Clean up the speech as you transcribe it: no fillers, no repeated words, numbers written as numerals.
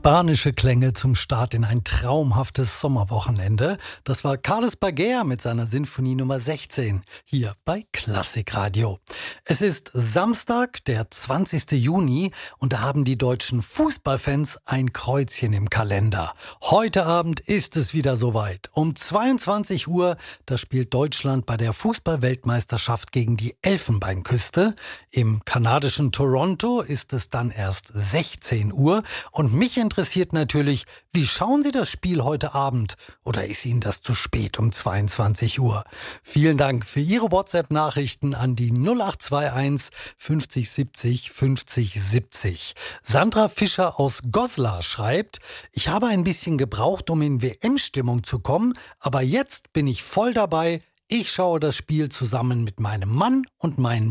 Spanische Klänge zum Start in ein traumhaftes Sommerwochenende. Das war Carlos Baguer mit seiner Sinfonie Nummer 16 hier bei Klassikradio. Es ist Samstag, der 20. Juni und da haben die deutschen Fußballfans ein Kreuzchen im Kalender. Heute Abend ist es wieder soweit. Um 22 Uhr, da spielt Deutschland bei der Fußball-Weltmeisterschaft gegen die Elfenbeinküste. Im kanadischen Toronto ist es dann erst 16 Uhr und mich interessiert natürlich, wie schauen Sie das Spiel heute Abend? Oder ist Ihnen das zu spät um 22 Uhr? Vielen Dank für Ihre WhatsApp-Nachrichten an die 0821 50 70 50 70. Sandra Fischer aus Goslar schreibt, ich habe ein bisschen gebraucht, um in WM-Stimmung zu kommen, aber jetzt bin ich voll dabei. Ich schaue das Spiel zusammen mit meinem Mann und meinen